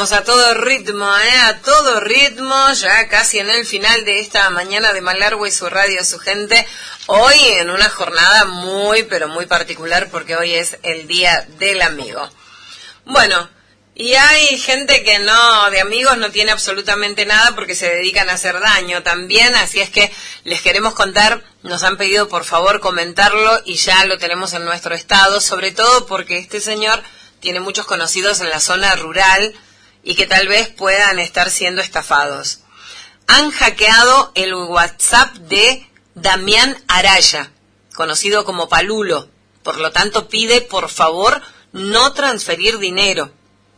seguimos a todo ritmo, a todo ritmo, ya casi en el final de esta mañana de Malargüe y su radio, su gente. Hoy en una jornada muy, pero muy particular porque hoy es el Día del Amigo. Bueno, y hay gente que no, de amigos no tiene absolutamente nada porque se dedican a hacer daño también, así es que les queremos contar, nos han pedido por favor comentarlo y ya lo tenemos en nuestro estado, sobre todo porque este señor tiene muchos conocidos en la zona rural y que tal vez puedan estar siendo estafados. Han hackeado el WhatsApp de Damián Araya, conocido como Palulo. Por lo tanto, pide por favor no transferir dinero.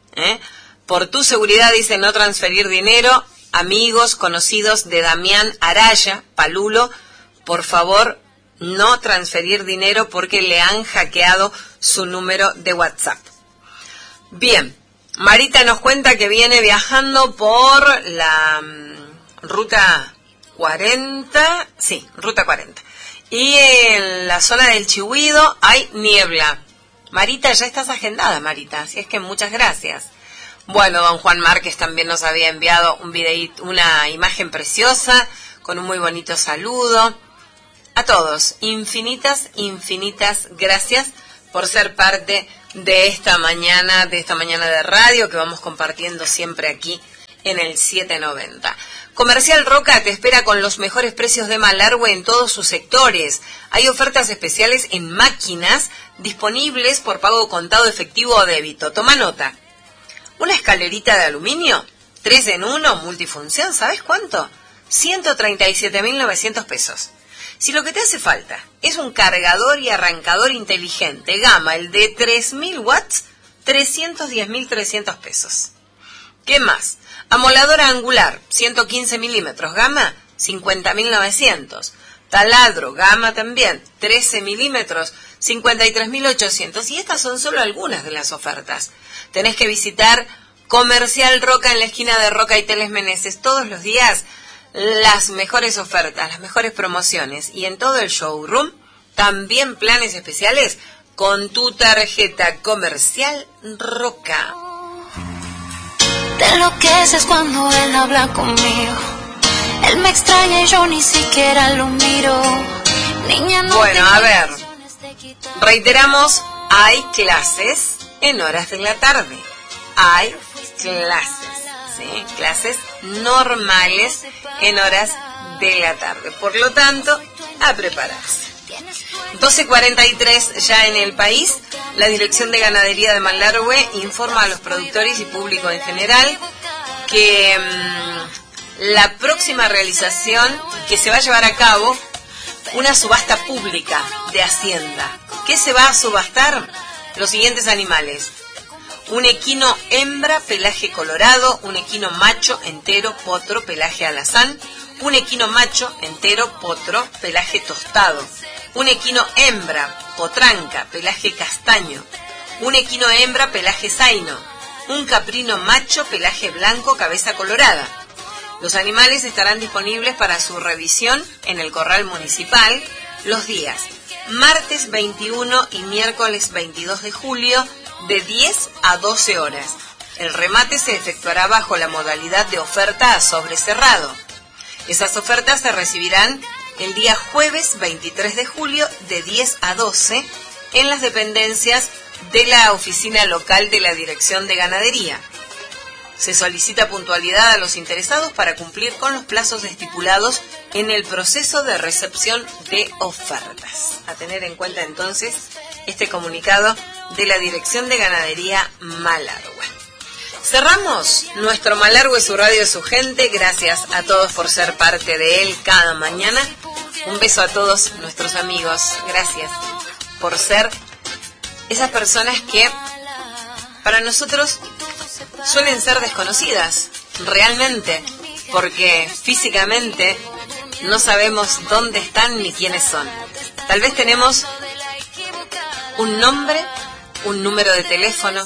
Por tu seguridad dice no transferir dinero. Amigos, conocidos de Damián Araya, Palulo, por favor no transferir dinero porque le han hackeado su número de WhatsApp. Bien, Marita nos cuenta que viene viajando por la ruta 40, sí, ruta 40. Y en la zona del Chihuido hay niebla. Marita, ya estás agendada, Marita, así es que muchas gracias. Bueno, don Juan Márquez también nos había enviado un videíto, una imagen preciosa, con un muy bonito saludo. A todos, infinitas gracias por ser parte de esta mañana de radio que vamos compartiendo siempre aquí en el 790. Comercial Roca te espera con los mejores precios de Malargüe en todos sus sectores. Hay ofertas especiales en máquinas disponibles por pago contado, efectivo o débito. Toma nota. Una escalerita de aluminio, 3 en 1, multifunción, ¿sabes cuánto? 137.900 pesos. Si lo que te hace falta es un cargador y arrancador inteligente, gama, el de 3.000 watts, 310.300 pesos. ¿Qué más? Amoladora angular, 115 milímetros, gama, 50.900. Taladro, gama también, 13 milímetros, 53.800. Y estas son solo algunas de las ofertas. Tenés que visitar Comercial Roca en la esquina de Roca y Teles Meneses todos los días. Las mejores ofertas, las mejores promociones y en todo el showroom también planes especiales con tu tarjeta Comercial Roca. Te enloqueces cuando él habla conmigo. Él me extraña y yo ni siquiera lo miro. Niña, no. Bueno, a ver, reiteramos, hay clases en horas de la tarde. Hay clases. ¿Sí? Clases normales en horas de la tarde. Por lo tanto, a prepararse. 12:43 ya en el país. La Dirección de Ganadería de Malargüe informa a los productores y público en general que la próxima realización que se va a llevar a cabo una subasta pública de Hacienda. ¿Qué se va a subastar? Los siguientes animales. Un equino hembra, pelaje colorado, un equino macho, entero, potro, pelaje alazán, un equino macho, entero, potro, pelaje tostado, un equino hembra, potranca, pelaje castaño, un equino hembra, pelaje zaino, un caprino macho, pelaje blanco, cabeza colorada. Los animales estarán disponibles para su revisión en el corral municipal los días martes 21 y miércoles 22 de julio, de 10 a 12 horas. El remate se efectuará bajo la modalidad de oferta a sobre cerrado. Esas ofertas se recibirán el día jueves 23 de julio de 10 a 12 en las dependencias de la oficina local de la Dirección de Ganadería. Se solicita puntualidad a los interesados para cumplir con los plazos estipulados en el proceso de recepción de ofertas. A tener en cuenta entonces este comunicado de la Dirección de Ganadería Malargüe. Cerramos nuestro Malargüe, su radio, su gente. Gracias a todos por ser parte de él cada mañana. Un beso a todos nuestros amigos. Gracias por ser esas personas que para nosotros suelen ser desconocidas, realmente, porque físicamente no sabemos dónde están ni quiénes son. Tal vez tenemos un nombre, un número de teléfono,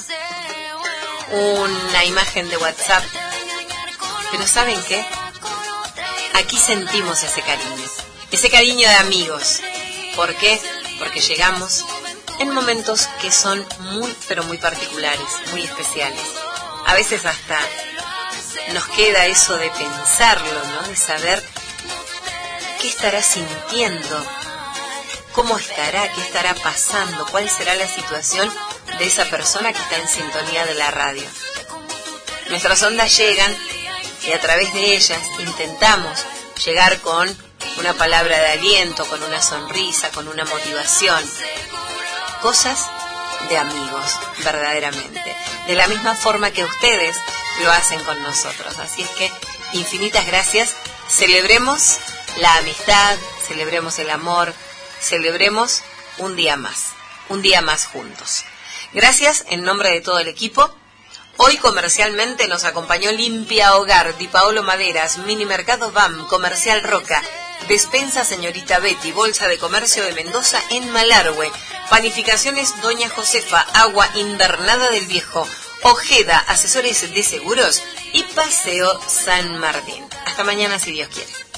una imagen de WhatsApp, pero ¿saben qué? Aquí sentimos ese cariño de amigos. ¿Por qué? Porque llegamos en momentos que son muy, pero muy particulares, muy especiales. A veces hasta nos queda eso de pensarlo, ¿no? De saber qué estará sintiendo, cómo estará, qué estará pasando, cuál será la situación de esa persona que está en sintonía de la radio. Nuestras ondas llegan y a través de ellas intentamos llegar con una palabra de aliento, con una sonrisa, con una motivación. Cosas de amigos, verdaderamente. De la misma forma que ustedes lo hacen con nosotros. Así es que infinitas gracias. Celebremos la amistad, celebremos el amor, celebremos un día más juntos. Gracias en nombre de todo el equipo. Hoy comercialmente nos acompañó Limpia Hogar, Di Paolo Maderas, Mini Mercado BAM, Comercial Roca, Despensa Señorita Betty, Bolsa de Comercio de Mendoza en Malargüe, Panificaciones Doña Josefa, Agua Invernada del Viejo, Ojeda, Asesores de Seguros y Paseo San Martín. Hasta mañana si Dios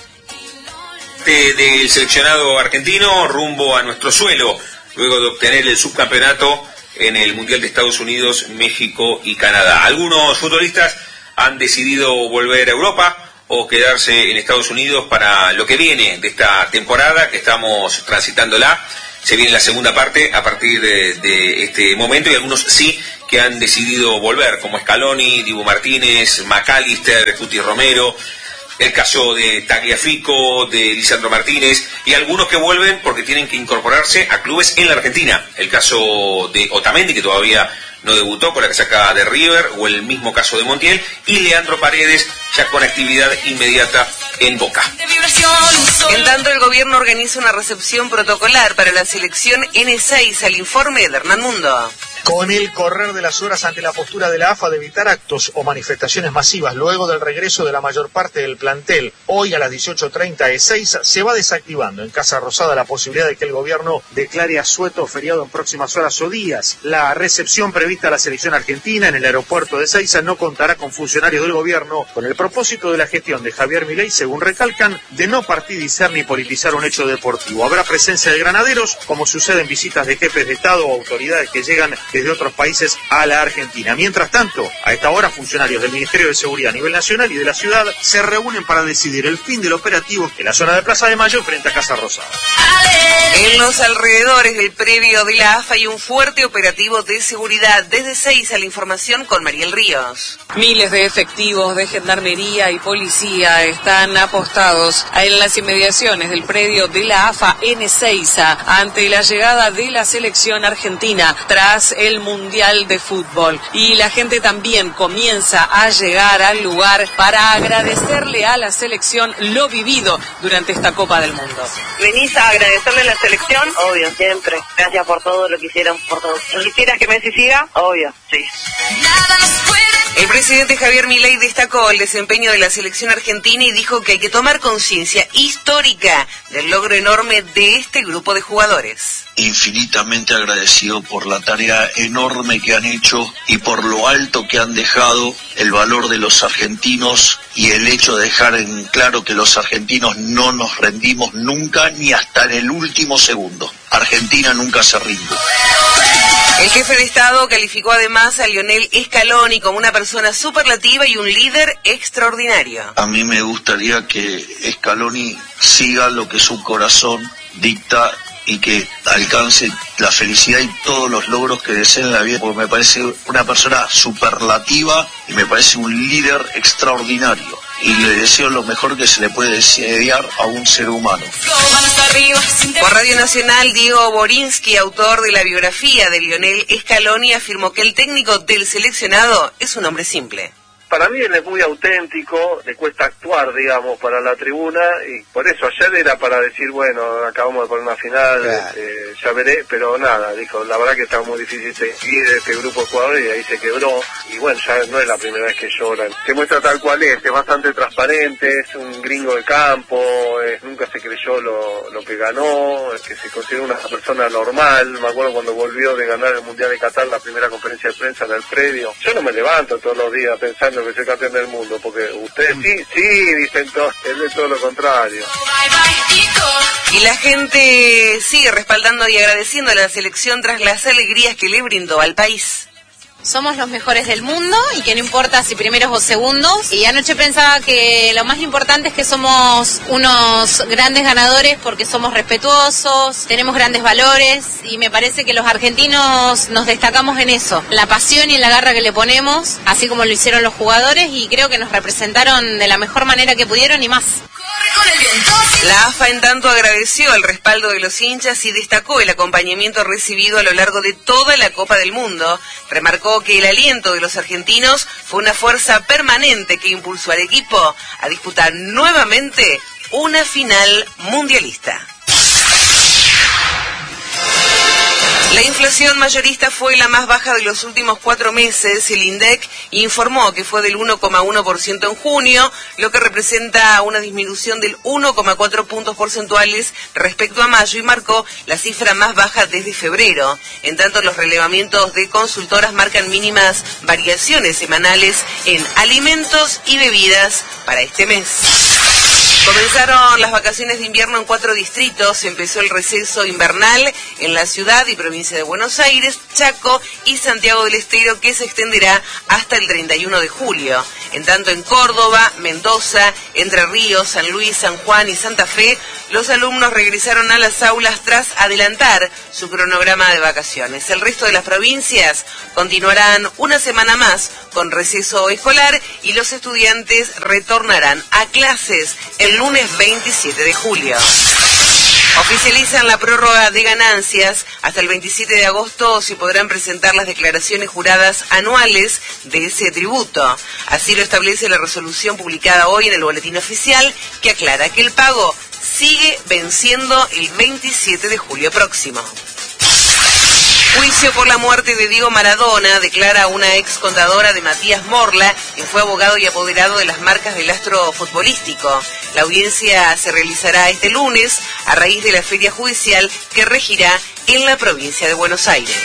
quiere. Del seleccionado argentino rumbo a nuestro suelo, luego de obtener el subcampeonato en el Mundial de Estados Unidos, México y Canadá. Algunos futbolistas han decidido volver a Europa o quedarse en Estados Unidos para lo que viene de esta temporada que estamos transitándola. Se viene la segunda parte a partir de este momento y algunos sí que han decidido volver, como Scaloni, Dibu Martínez, McAllister, Cuti Romero, el caso de Tagliafico, de Lisandro Martínez, y algunos que vuelven porque tienen que incorporarse a clubes en la Argentina. El caso de Otamendi, que todavía no debutó con la casaca de River, o el mismo caso de Montiel, y Leandro Paredes, ya con actividad inmediata en Boca. En tanto, el gobierno organiza una recepción protocolar para la selección N6, al informe de Hernán Mundo. Con el correr de las horas ante la postura de la AFA de evitar actos o manifestaciones masivas luego del regreso de la mayor parte del plantel, hoy a las 18:30 Ezeiza se va desactivando en Casa Rosada la posibilidad de que el gobierno declare asueto feriado en próximas horas o días. La recepción prevista a la selección argentina en el aeropuerto de Ezeiza no contará con funcionarios del gobierno con el propósito de la gestión de Javier Milei, según recalcan, de no partidizar ni politizar un hecho deportivo. Habrá presencia de granaderos, como sucede en visitas de jefes de Estado o autoridades que llegan desde otros países a la Argentina. Mientras tanto, a esta hora, funcionarios del Ministerio de Seguridad a nivel nacional y de la ciudad se reúnen para decidir el fin del operativo en la zona de Plaza de Mayo frente a Casa Rosada. En los alrededores del predio de la AFA hay un fuerte operativo de seguridad. Desde Ezeiza, la información con Mariel Ríos. Miles de efectivos de gendarmería y policía están apostados en las inmediaciones del predio de la AFA en Ezeiza ante la llegada de la selección argentina tras el Mundial de Fútbol. Y la gente también comienza a llegar al lugar para agradecerle a la selección lo vivido durante esta Copa del Mundo. ¿Venís a agradecerle a la selección? Obvio, siempre. Gracias por todo lo que hicieron por todos. ¿Quisieras que Messi siga? Obvio, sí. El presidente Javier Milei destacó el desempeño de la selección argentina y dijo que hay que tomar conciencia histórica del logro enorme de este grupo de jugadores. Infinitamente agradecido por la tarea enorme que han hecho y por lo alto que han dejado el valor de los argentinos y el hecho de dejar en claro que los argentinos no nos rendimos nunca ni hasta en el último segundo. Argentina nunca se rinde. El jefe de Estado calificó además a Lionel Scaloni como una persona superlativa y un líder extraordinario. A mí me gustaría que Scaloni siga lo que su corazón dicta y que alcance la felicidad y todos los logros que desee en la vida, porque me parece una persona superlativa y me parece un líder extraordinario. Y le deseo lo mejor que se le puede desear a un ser humano. Por Radio Nacional, Diego Borinsky, autor de la biografía de Lionel Scaloni, afirmó que el técnico del seleccionado es un hombre simple. Para mí él es muy auténtico, le cuesta actuar, digamos, para la tribuna, y por eso ayer era para decir, bueno, acabamos de poner una final, claro. Ya veré, pero nada, dijo, la verdad que estaba muy difícil seguir este grupo de jugadores y ahí se quebró, y bueno, ya no es la primera vez que lloran. Se muestra tal cual es bastante transparente, es un gringo de campo, nunca se creyó lo que ganó, que se considera una persona normal. Me acuerdo cuando volvió de ganar el Mundial de Qatar, la primera conferencia de prensa en el predio. Yo no me levanto todos los días pensando que soy campeón del mundo, porque ustedes sí, dicen todo, él es todo lo contrario. Y la gente sigue respaldando y agradeciendo a la selección tras las alegrías que le brindó al país. somos los mejores del mundo y que no importa si primeros o segundos. Y anoche pensaba que lo más importante es que somos unos grandes ganadores porque somos respetuosos, tenemos grandes valores y me parece que los argentinos nos destacamos en eso, la pasión y la garra que le ponemos, así como lo hicieron los jugadores, y creo que nos representaron de la mejor manera que pudieron y más. La AFA en tanto agradeció el respaldo de los hinchas y destacó el acompañamiento recibido a lo largo de toda la Copa del Mundo. Remarcó que el aliento de los argentinos fue una fuerza permanente que impulsó al equipo a disputar nuevamente una final mundialista. La inflación mayorista fue la más baja de los últimos 4 meses. El INDEC informó que fue del 1,1% en junio, lo que representa una disminución del 1,4 puntos porcentuales respecto a mayo y marcó la cifra más baja desde febrero. En tanto, los relevamientos de consultoras marcan mínimas variaciones semanales en alimentos y bebidas para este mes. Comenzaron las vacaciones de invierno en 4 distritos, empezó el receso invernal en la ciudad y provincia de Buenos Aires, Chaco y Santiago del Estero, que se extenderá hasta el 31 de julio. En tanto, en Córdoba, Mendoza, Entre Ríos, San Luis, San Juan y Santa Fe, los alumnos regresaron a las aulas tras adelantar su cronograma de vacaciones. El resto de las provincias continuarán una semana más con receso escolar y los estudiantes retornarán a clases el lunes 27 de julio. Oficializan la prórroga de ganancias. Hasta el 27 de agosto se podrán presentar las declaraciones juradas anuales de ese tributo. Así lo establece la resolución publicada hoy en el Boletín Oficial, que aclara que el pago sigue venciendo el 27 de julio próximo. Juicio por la muerte de Diego Maradona, declara una ex contadora de Matías Morla, quien fue abogado y apoderado de las marcas del astro futbolístico. La audiencia se realizará este lunes a raíz de la feria judicial que regirá en la provincia de Buenos Aires.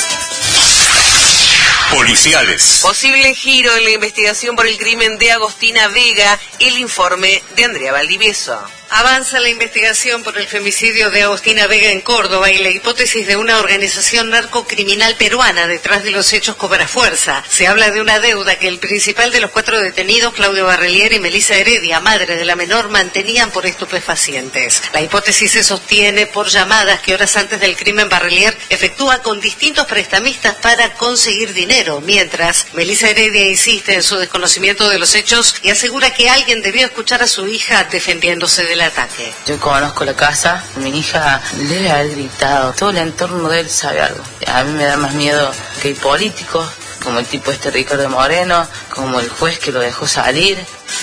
Policiales. Posible giro en la investigación por el crimen de Agostina Vega, el informe de Andrea Valdivieso. Avanza la investigación por el femicidio de Agostina Vega en Córdoba y la hipótesis de una organización narcocriminal peruana detrás de los hechos cobra fuerza. Se habla de una deuda que el principal de los 4 detenidos, Claudio Barrelier y Melissa Heredia, madre de la menor, mantenían por estupefacientes. La hipótesis se sostiene por llamadas que horas antes del crimen Barrelier efectúa con distintos prestamistas para conseguir dinero, mientras Melissa Heredia insiste en su desconocimiento de los hechos y asegura que alguien debió escuchar a su hija defendiéndose del ataque. Yo conozco la casa, mi hija debe haber gritado, todo el entorno de él sabe algo. A mí me da más miedo que el político, como el tipo Ricardo Moreno, como el juez que lo dejó salir.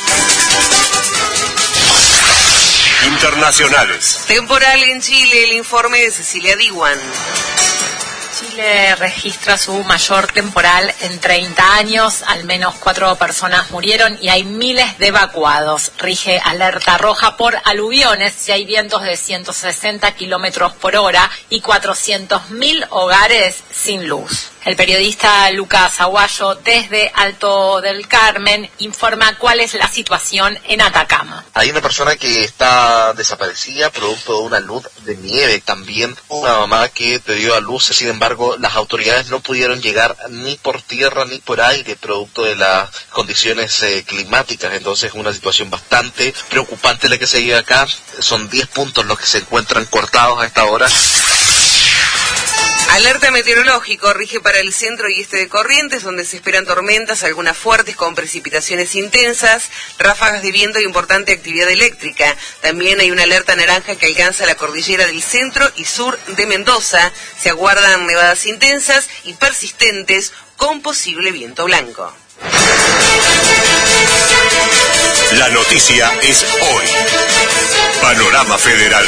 Internacionales. Temporal en Chile, el informe de Cecilia Diwan. Chile registra su mayor temporal en 30 años, al menos 4 personas murieron y hay miles de evacuados. Rige alerta roja por aluviones y hay vientos de 160 kilómetros por hora y 400.000 hogares sin luz. El periodista Lucas Aguayo, desde Alto del Carmen, informa cuál es la situación en Atacama. Hay una persona que está desaparecida producto de una luz de nieve. También una mamá que dio a luz, sin embargo, las autoridades no pudieron llegar ni por tierra ni por aire producto de las condiciones climáticas. Entonces, una situación bastante preocupante la que se vive acá. Son 10 puntos los que se encuentran cortados a esta hora. Alerta meteorológico rige para el centro y este de Corrientes, donde se esperan tormentas, algunas fuertes con precipitaciones intensas, ráfagas de viento y importante actividad eléctrica. También hay una alerta naranja que alcanza la cordillera del centro y sur de Mendoza. Se aguardan nevadas intensas y persistentes con posible viento blanco. La noticia es hoy. Panorama Federal.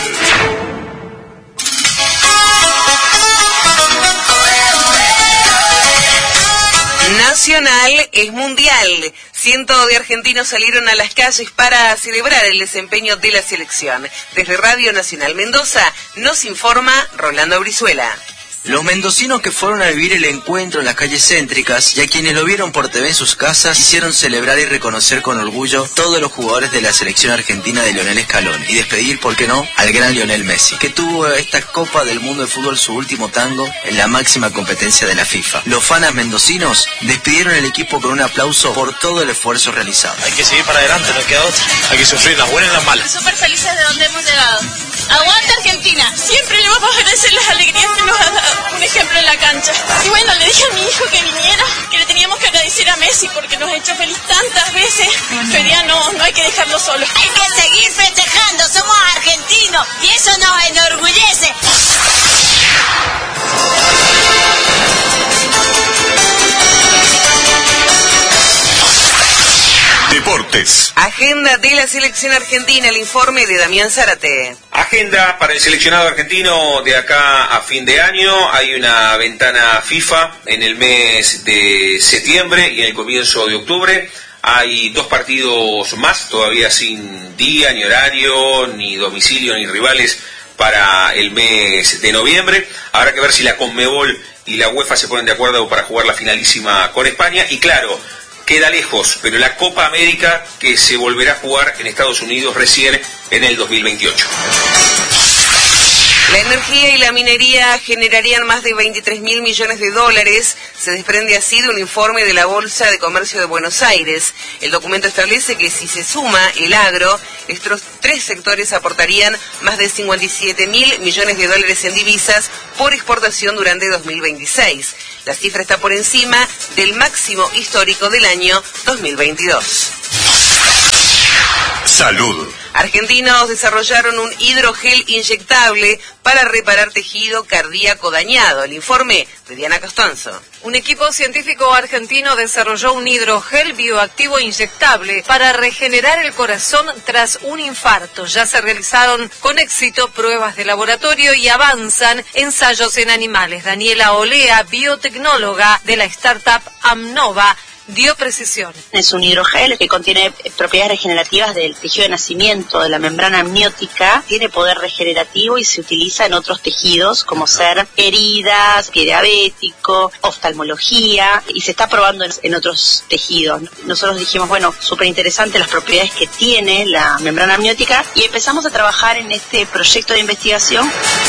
Nacional es mundial. Cientos de argentinos salieron a las calles para celebrar el desempeño de la selección. Desde Radio Nacional Mendoza nos informa Rolando Brizuela. Los mendocinos que fueron a vivir el encuentro en las calles céntricas y a quienes lo vieron por TV en sus casas quisieron celebrar y reconocer con orgullo todos los jugadores de la selección argentina de Lionel Scaloni y despedir, ¿por qué no?, al gran Lionel Messi, que tuvo esta Copa del Mundo de Fútbol su último tango en la máxima competencia de la FIFA. Los fanas mendocinos despidieron el equipo con un aplauso por todo el esfuerzo realizado. Hay que seguir para adelante, no queda otra. Hay que sufrir las buenas y las malas. Súper felices de donde hemos llegado. ¡Aguanta Argentina! Siempre le vamos a agradecer las alegrías que nos ha dado. Un ejemplo en la cancha. Y bueno, le dije a mi hijo que viniera, que le teníamos que agradecer a Messi porque nos ha hecho feliz tantas veces. Que hoy día no hay que dejarlo solo. Hay que seguir festejando, somos argentinos y eso nos enorgullece. Deportes. Agenda de la selección argentina, el informe de Damián Zárate. Agenda para el seleccionado argentino de acá a fin de año. Hay una ventana FIFA en el mes de septiembre y en el comienzo de octubre. Hay 2 partidos más, todavía sin día, ni horario, ni domicilio, ni rivales para el mes de noviembre. Habrá que ver si la Conmebol y la UEFA se ponen de acuerdo para jugar la finalísima con España. Y claro, queda lejos, pero la Copa América que se volverá a jugar en Estados Unidos recién en el 2028. La energía y la minería generarían más de 23.000 millones de dólares, se desprende así de un informe de la Bolsa de Comercio de Buenos Aires. El documento establece que si se suma el agro, estos 3 sectores aportarían más de 57.000 millones de dólares en divisas por exportación durante 2026. La cifra está por encima del máximo histórico del año 2022. Salud. Argentinos desarrollaron un hidrogel inyectable para reparar tejido cardíaco dañado. El informe de Diana Costanzo. Un equipo científico argentino desarrolló un hidrogel bioactivo inyectable para regenerar el corazón tras un infarto. Ya se realizaron con éxito pruebas de laboratorio y avanzan ensayos en animales. Daniela Olea, biotecnóloga de la startup Amnova, dio precisión. Es un hidrogel que contiene propiedades regenerativas del tejido de nacimiento, de la membrana amniótica, tiene poder regenerativo y se utiliza en otros tejidos como ser heridas, pie diabético, oftalmología, y se está probando en otros tejidos. Nosotros dijimos, bueno, súper interesante las propiedades que tiene la membrana amniótica y empezamos a trabajar en este proyecto de investigación.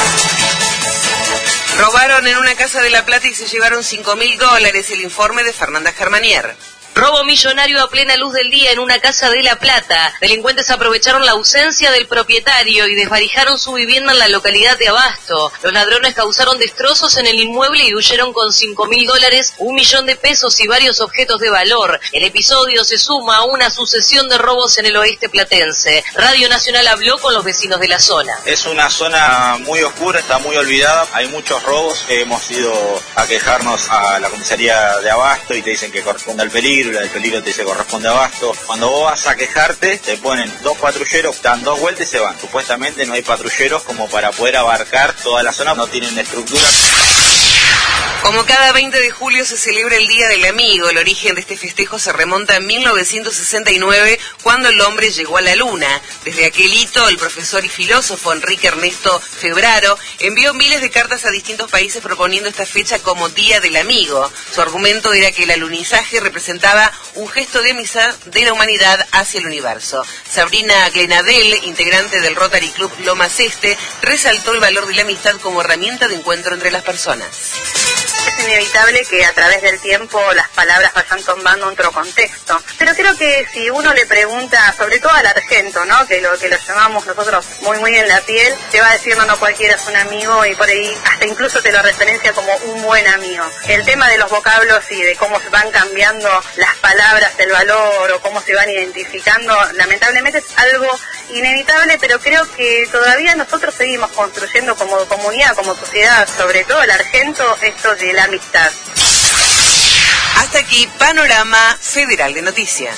Robaron en una casa de La Plata y se llevaron $5.000, el informe de Fernanda Germanier. Robo millonario a plena luz del día en una casa de La Plata. Delincuentes aprovecharon la ausencia del propietario y desvalijaron su vivienda en la localidad de Abasto. Los ladrones causaron destrozos en el inmueble y huyeron con $5.000, $1 millón de pesos y varios objetos de valor. El episodio se suma a una sucesión de robos en el oeste platense. Radio Nacional habló con los vecinos de la zona. Es una zona muy oscura, está muy olvidada, hay muchos robos. Hemos ido a quejarnos a la comisaría de Abasto y te dicen que corresponde al peligro. El peligro te dice corresponde a Abasto. Cuando vos vas a quejarte, te ponen 2 patrulleros, dan 2 vueltas y se van. Supuestamente no hay patrulleros como para poder abarcar toda la zona, no tienen estructura. Como cada 20 de julio se celebra el Día del Amigo, el origen de este festejo se remonta a 1969, cuando el hombre llegó a la Luna. Desde aquel hito, el profesor y filósofo Enrique Ernesto Febraro envió miles de cartas a distintos países proponiendo esta fecha como Día del Amigo. Su argumento era que el alunizaje representaba un gesto de amistad de la humanidad hacia el universo. Sabrina Glenadel, integrante del Rotary Club Lomas Este, resaltó el valor de la amistad como herramienta de encuentro entre las personas. Es inevitable que a través del tiempo las palabras vayan tomando otro contexto. Pero creo que si uno le pregunta, sobre todo al argento, ¿no?, que lo llamamos nosotros muy en la piel, te va a decir no cualquiera es un amigo y por ahí hasta incluso te lo referencia como un buen amigo. El tema de los vocablos y de cómo se van cambiando las palabras, el valor o cómo se van identificando, lamentablemente es algo inevitable, pero creo que todavía nosotros seguimos construyendo como comunidad, como sociedad, sobre todo el argento, esto de la amistad. Hasta aquí, Panorama Federal de Noticias.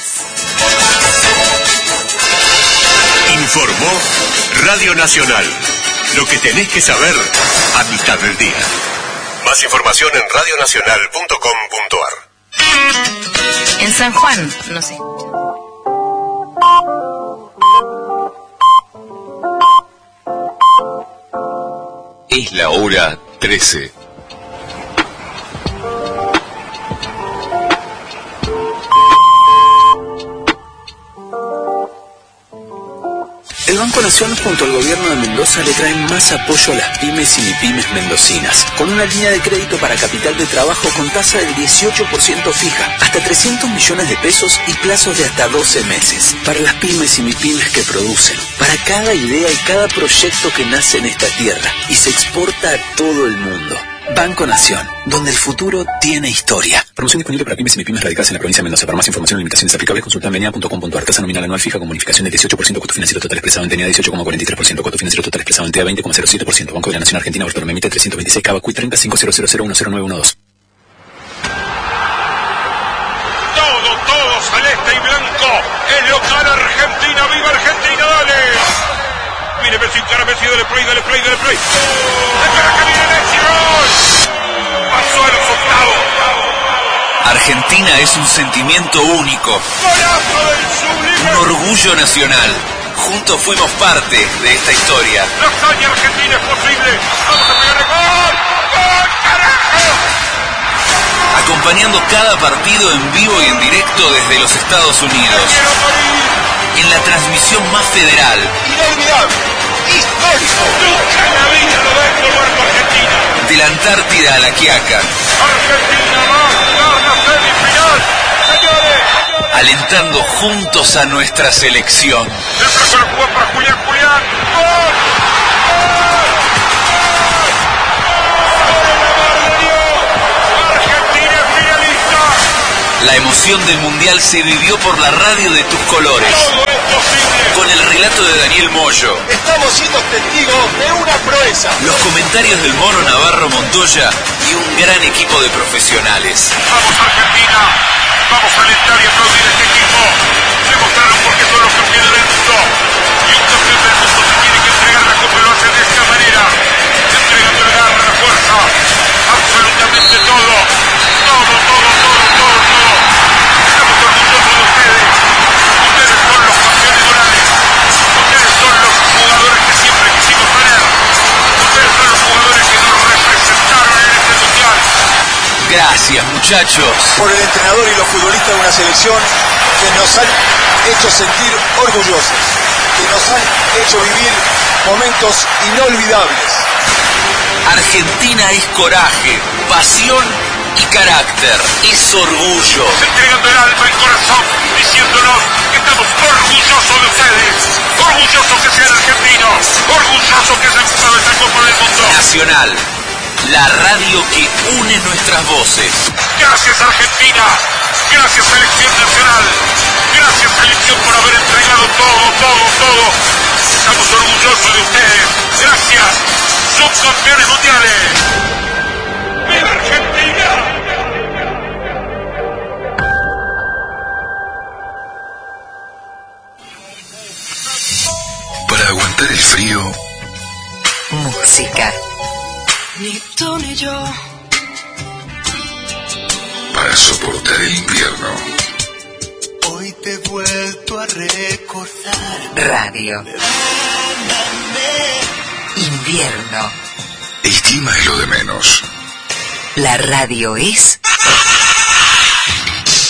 Informó Radio Nacional. Lo que tenés que saber a mitad del día. Más información en radionacional.com.ar. En San Juan, no sé. Es la hora 13. Banco Nación junto al gobierno de Mendoza le traen más apoyo a las pymes y mipymes mendocinas, con una línea de crédito para capital de trabajo con tasa del 18% fija, hasta 300 millones de pesos y plazos de hasta 12 meses. Para las pymes y mipymes que producen, para cada idea y cada proyecto que nace en esta tierra y se exporta a todo el mundo. Banco Nación, donde el futuro tiene historia. Promoción disponible para pymes y mipymes radicadas en la provincia de Mendoza. Para más información y limitaciones aplicables, consulta en menea.com.ar. Tasa nominal anual fija con bonificación del 18%, costo financiero total expresado en TENEA 18,43%, costo financiero total expresado en TEA 20,07%. Banco de la Nación Argentina, Bartolomé Mitre 326, Cava Cui 30 500010912. Todo celeste y blanco. Es local Argentina. ¡Viva Argentina! ¡Dale! Viene Messi, cara Messi, dale play. ¡Espera que viene Messi! ¡Gol! Pasó a los octavos. Argentina es un sentimiento único. ¡Golazo del sublime! Un orgullo nacional. Juntos fuimos parte de esta historia. La hazaña argentina es posible. ¡Vamos a pegar el gol! ¡Gol, carajo! Acompañando cada partido en vivo y en directo desde los Estados Unidos. En la transmisión más federal. Inolvidable, histórico. Nunca en la vida lo ves como Argentina. De la Antártida a la Quiaca. Argentina va a jugar la semifinal. Señores. Alentando juntos a nuestra selección. El próximo juega para Julián. ¡Gol! La emoción del Mundial se vivió por la radio de tus colores. Todo es posible. Con el relato de Daniel Moyo. Estamos siendo testigos de una proeza. Los comentarios del Mono Navarro Montoya y un gran equipo de profesionales. Vamos Argentina. Vamos a alentar y aplaudir a este equipo. Demostraron por qué son los campeones del mundo. Y un campeón del mundo se tiene que entregar la copa y lo hace de esta manera. Entregando la garra, la fuerza. Absolutamente todo. Todo. Estamos orgullosos de ustedes. Ustedes son los campeones morales. Ustedes son los jugadores que siempre quisimos tener. Ustedes son los jugadores que nos representaron en este mundial. Gracias, muchachos. Por el entrenador y los futbolistas de una selección que nos han hecho sentir orgullosos, que nos han hecho vivir momentos inolvidables. Argentina es coraje, pasión y carácter. Es orgullo. Entregando el alma, el corazón, diciéndonos que estamos orgullosos de ustedes. Orgullosos que sean argentinos. Orgullosos que hayan jugado esta Copa del Mundo. Nacional. La radio que une nuestras voces. Gracias Argentina, gracias Selección Nacional, gracias Selección por haber entregado todo. Estamos orgullosos de ustedes, gracias, subcampeones mundiales. ¡Viva Argentina! Para aguantar el frío, música. Ni tú ni yo. Para soportar el invierno, Hoy te he vuelto a recordar. Radio. Invierno. el clima es lo de menos. La radio es...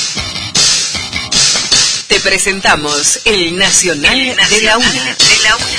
Te presentamos el Nacional de la Una.